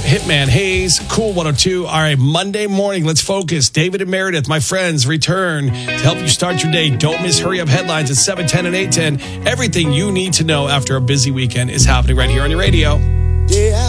Hitman Hayes, Cool 102. All right, Monday morning, let's focus. David and Meredith, my friends, return to help you start your day. Don't miss Hurry Up Headlines at 7:10 and 8:10. Everything you need to know after a busy weekend is happening right here on your radio. Yeah.